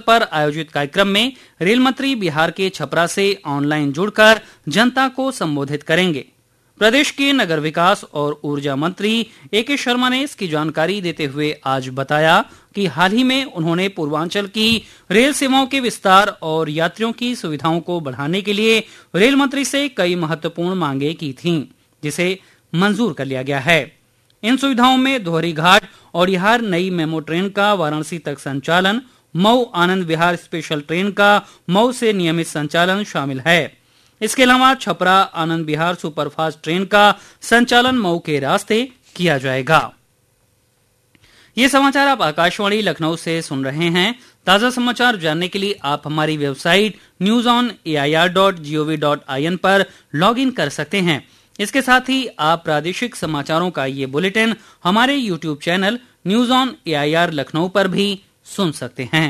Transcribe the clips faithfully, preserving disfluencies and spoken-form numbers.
पर आयोजित कार्यक्रम में रेल मंत्री बिहार के छपरा से ऑनलाइन जुड़कर जनता को संबोधित करेंगे। प्रदेश के नगर विकास और ऊर्जा मंत्री ए के शर्मा ने इसकी जानकारी देते हुए आज बताया कि हाल ही में उन्होंने पूर्वांचल की रेल सेवाओं के विस्तार और यात्रियों की सुविधाओं को बढ़ाने के लिए रेल मंत्री से कई महत्वपूर्ण मांगे की थीं, जिसे मंजूर कर लिया गया है। इन सुविधाओं में दोहरी घाट और बिहार नई मेमो ट्रेन का वाराणसी तक संचालन, मऊ आनंद विहार स्पेशल ट्रेन का मऊ से नियमित संचालन शामिल है। इसके अलावा छपरा आनंद विहार सुपरफास्ट ट्रेन का संचालन मऊ के रास्ते किया जाएगा। ये समाचार आप आकाशवाणी लखनऊ से सुन रहे हैं। ताजा समाचार जानने के लिए आप हमारी website news on A I R dot G O V dot I N पर लॉग इन कर सकते हैं। इसके साथ ही आप प्रादेशिक समाचारों का ये बुलेटिन हमारे YouTube channel news on A I R Lucknow पर भी सुन सकते हैं।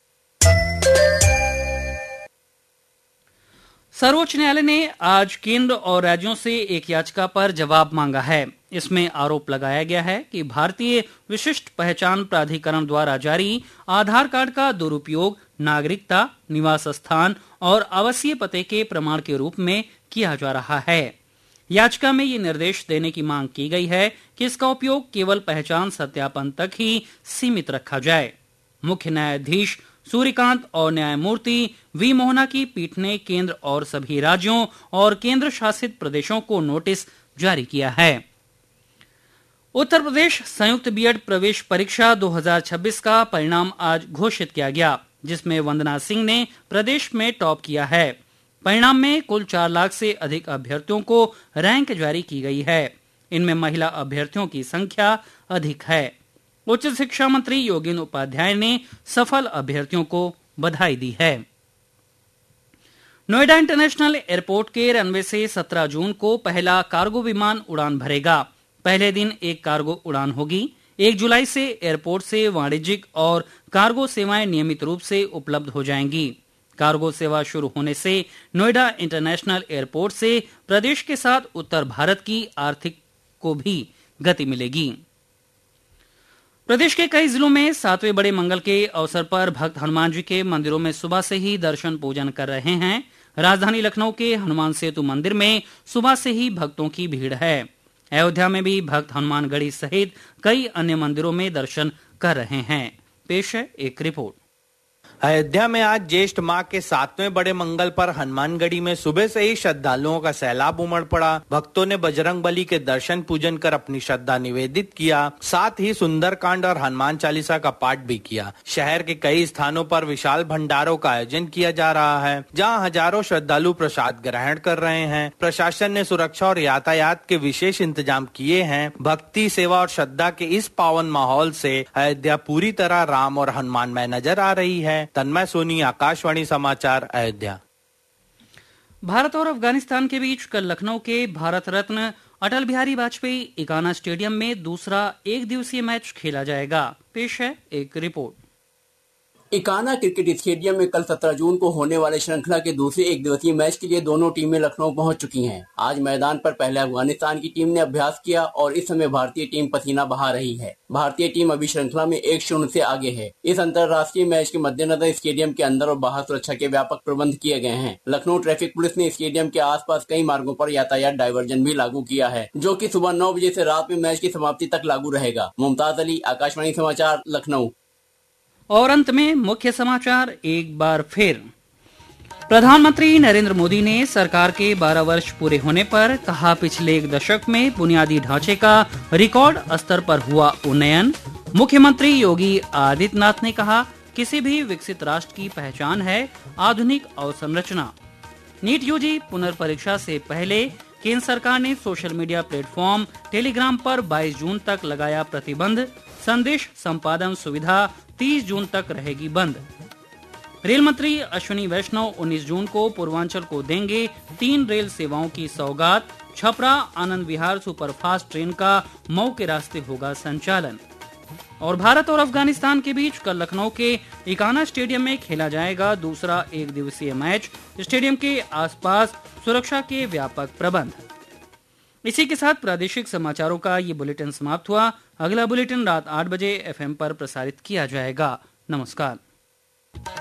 सर्वोच्च न्यायालय ने आज केंद्र और राज्यों से एक याचिका पर जवाब मांगा है। इसमें आरोप लगाया गया है कि भारतीय विशिष्ट पहचान प्राधिकरण द्वारा जारी आधार कार्ड का दुरुपयोग नागरिकता, निवास स्थान और आवासीय पते के प्रमाण के रूप में किया जा रहा है। याचिका में ये निर्देश देने की मांग की गई है कि इसका उपयोग केवल पहचान सत्यापन तक ही सीमित रखा जाए। मुख्य न्यायाधीश सूर्यकांत और न्यायमूर्ति वी मोहना की पीठ ने केंद्र और सभी राज्यों और केंद्र शासित प्रदेशों को नोटिस जारी किया है। उत्तर प्रदेश संयुक्त बीएड प्रवेश परीक्षा दो हज़ार छब्बीस का परिणाम आज घोषित किया गया, जिसमें वंदना सिंह ने प्रदेश में टॉप किया है। परिणाम में कुल चार लाख से अधिक अभ्यर्थियों को रैंक जारी की गई है। इनमें महिला अभ्यर्थियों की संख्या अधिक है। उच्च शिक्षा मंत्री योगेंद्र उपाध्याय ने सफल अभ्यर्थियों को बधाई दी है। नोएडा इंटरनेशनल एयरपोर्ट के रनवे से सत्रह जून को पहला कार्गो विमान उड़ान भरेगा। पहले दिन एक कार्गो उड़ान होगी। एक जुलाई से एयरपोर्ट से वाणिज्यिक और कार्गो सेवाएं नियमित रूप से उपलब्ध हो जाएंगी। कार्गो सेवा शुरू होने से नोएडा इंटरनेशनल एयरपोर्ट से प्रदेश के साथ उत्तर भारत की आर्थिक को भी गति मिलेगी। प्रदेश के कई जिलों में सातवें बड़े मंगल के अवसर पर भक्त हनुमान जी के मंदिरों में सुबह से ही दर्शन पूजन कर रहे हैं। राजधानी लखनऊ के हनुमान सेतु मंदिर में सुबह से ही भक्तों की भीड़ है। अयोध्या में भी भक्त हनुमानगढ़ी सहित कई अन्य मंदिरों में दर्शन कर रहे हैं। पेश है एक रिपोर्ट। अयोध्या में आज ज्येष्ठ माह के सातवें बड़े मंगल पर हनुमानगढ़ी में सुबह से ही श्रद्धालुओं का सैलाब उमड़ पड़ा। भक्तों ने बजरंग बली के दर्शन पूजन कर अपनी श्रद्धा निवेदित किया। साथ ही सुंदरकांड और हनुमान चालीसा का पाठ भी किया। शहर के कई स्थानों पर विशाल भंडारों का आयोजन किया जा रहा है, जहां हजारों श्रद्धालु प्रसाद ग्रहण कर रहे हैं। प्रशासन ने सुरक्षा और यातायात के विशेष इंतजाम किए हैं। भक्ति, सेवा और श्रद्धा के इस पावन माहौल से अयोध्या पूरी तरह राम और हनुमानमय नजर आ रही है। तन्मय सोनी, आकाशवाणी समाचार, अयोध्या। भारत और अफगानिस्तान के बीच कल लखनऊ के भारत रत्न अटल बिहारी वाजपेयी इकाना स्टेडियम में दूसरा एक दिवसीय मैच खेला जाएगा। पेश है एक रिपोर्ट। इकाना क्रिकेट स्टेडियम में कल सत्रह जून को होने वाले श्रृंखला के दूसरे एक दिवसीय मैच के लिए दोनों टीमें लखनऊ पहुंच चुकी हैं। आज मैदान पर पहले अफगानिस्तान की टीम ने अभ्यास किया और इस समय भारतीय टीम पसीना बहा रही है। भारतीय टीम अभी श्रृंखला में एक शून्य से आगे है। इस अंतर्राष्ट्रीय मैच के मद्देनजर स्टेडियम के अंदर और बाहर सुरक्षा के व्यापक प्रबंध किए गए हैं। लखनऊ ट्रैफिक पुलिस ने स्टेडियम के आसपास कई मार्गों पर यातायात डायवर्जन भी लागू किया है, जो कि सुबह नौ बजे से रात में मैच की समाप्ति तक लागू रहेगा। मुमताज अली, आकाशवाणी समाचार, लखनऊ। और अंत में मुख्य समाचार एक बार फिर। प्रधानमंत्री नरेंद्र मोदी ने सरकार के बारह वर्ष पूरे होने पर कहा, पिछले एक दशक में बुनियादी ढांचे का रिकॉर्ड स्तर पर हुआ उन्नयन। मुख्यमंत्री योगी आदित्यनाथ ने कहा, किसी भी विकसित राष्ट्र की पहचान है आधुनिक अवसंरचना। नीट यूजी पुनर्परीक्षा से पहले केंद्र सरकार ने सोशल मीडिया प्लेटफॉर्म टेलीग्राम पर बाईस जून तक लगाया प्रतिबंध। संदेश संपादन सुविधा तीस जून तक रहेगी बंद। रेल मंत्री अश्विनी वैष्णव उन्नीस जून को पूर्वांचल को देंगे तीन रेल सेवाओं की सौगात। छपरा आनंद विहार सुपरफास्ट ट्रेन का मऊ के रास्ते होगा संचालन। और भारत और अफगानिस्तान के बीच कल लखनऊ के इकाना स्टेडियम में खेला जाएगा दूसरा एक दिवसीय मैच। स्टेडियम के आसपास सुरक्षा के व्यापक प्रबंध। इसी के साथ प्रादेशिक समाचारों का ये बुलेटिन समाप्त हुआ। अगला बुलेटिन रात आठ बजे एफएम पर प्रसारित किया जाएगा। नमस्कार।